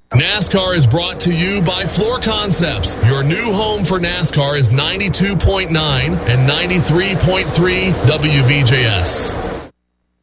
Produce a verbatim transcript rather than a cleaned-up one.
NASCAR is brought to you by Floor Concepts. Your new home for NASCAR is ninety-two point nine and ninety-three point three W V J S.